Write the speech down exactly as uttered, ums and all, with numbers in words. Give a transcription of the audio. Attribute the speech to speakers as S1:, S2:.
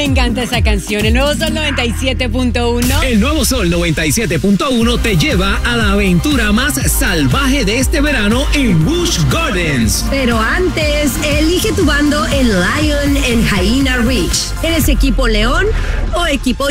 S1: encanta esa canción. El Nuevo Sol noventa y siete punto uno.
S2: El Nuevo Sol noventa y siete punto uno te lleva a la aventura más salvaje de este verano en Busch Gardens.
S3: Pero antes, elige tu bando en Lion en Hyena Ridge. ¿Eres equipo León o equipo